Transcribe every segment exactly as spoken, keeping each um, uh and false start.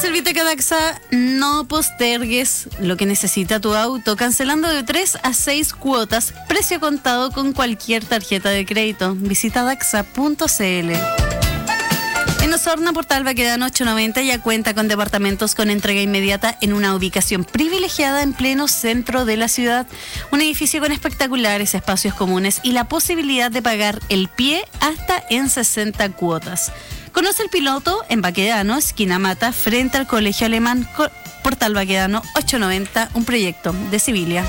Serviteca Daxa, no postergues lo que necesita tu auto, cancelando de tres a seis cuotas, precio contado con cualquier tarjeta de crédito. Visita daxa punto c l. En Osorno, Portal Baquedano ochocientos noventa ya cuenta con departamentos con entrega inmediata en una ubicación privilegiada en pleno centro de la ciudad. Un edificio con espectaculares espacios comunes y la posibilidad de pagar el pie hasta en sesenta cuotas. Conoce el piloto en Baquedano, esquina Mata, frente al Colegio Alemán, Portal Baquedano ochocientos noventa, un proyecto de Civilia.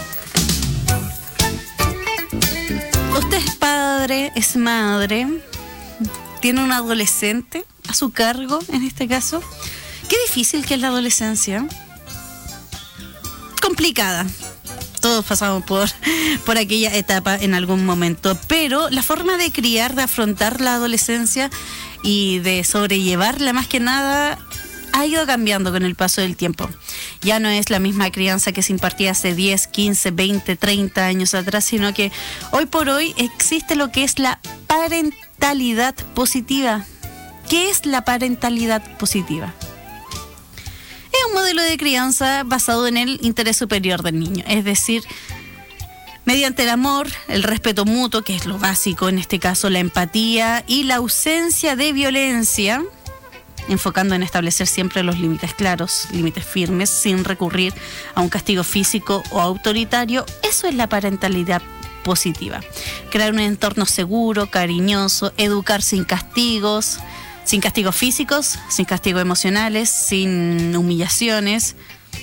Usted es padre, es madre, tiene un adolescente a su cargo, en este caso. Qué difícil que es la adolescencia. Complicada. Todos pasamos por, por aquella etapa en algún momento, pero la forma de criar, de afrontar la adolescencia y de sobrellevarla más que nada ha ido cambiando con el paso del tiempo. Ya no es la misma crianza que se impartía hace diez, quince, veinte, treinta años atrás, sino que hoy por hoy existe lo que es la parentalidad positiva. ¿Qué es la parentalidad positiva? Es un modelo de crianza basado en el interés superior del niño, es decir, mediante el amor, el respeto mutuo, que es lo básico en este caso, la empatía y la ausencia de violencia, enfocando en establecer siempre los límites claros, límites firmes, sin recurrir a un castigo físico o autoritario. Eso es la parentalidad positiva. Crear un entorno seguro, cariñoso, educar sin castigos, sin castigos físicos, sin castigos emocionales, sin humillaciones,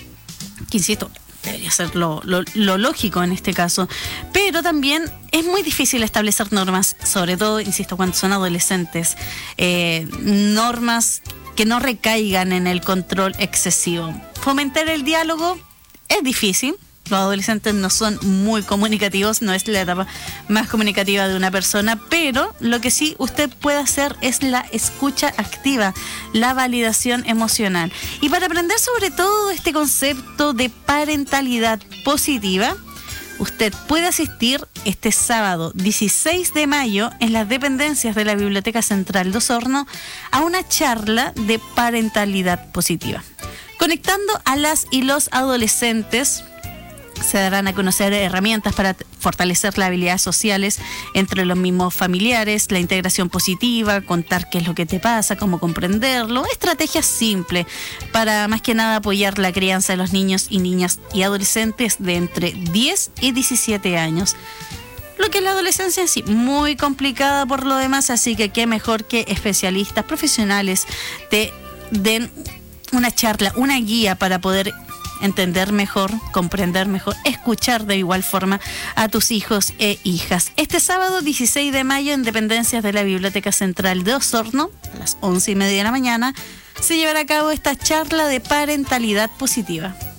que insisto, debería ser lo, lo, lo lógico en este caso, pero también es muy difícil establecer normas, sobre todo, insisto, cuando son adolescentes, eh, normas que no recaigan en el control excesivo. Fomentar el diálogo es difícil. Los adolescentes no son muy comunicativos, no es la etapa más comunicativa de una persona, pero lo que sí usted puede hacer es la escucha activa, la validación emocional. Y para aprender sobre todo este concepto de parentalidad positiva, usted puede asistir este sábado dieciséis de mayo en las dependencias de la Biblioteca Central de Osorno a una charla de parentalidad positiva. Conectando a las y los adolescentes, se darán a conocer herramientas para fortalecer las habilidades sociales entre los mismos familiares, la integración positiva, contar qué es lo que te pasa, cómo comprenderlo, estrategias simples para más que nada apoyar la crianza de los niños y niñas y adolescentes de entre diez y diecisiete años. Lo que es la adolescencia en sí, muy complicada por lo demás, así que qué mejor que especialistas profesionales te den una charla, una guía para poder entender mejor, comprender mejor, escuchar de igual forma a tus hijos e hijas. Este sábado dieciséis de mayo en dependencias de la Biblioteca Central de Osorno, a las once y media de la mañana, se llevará a cabo esta charla de parentalidad positiva.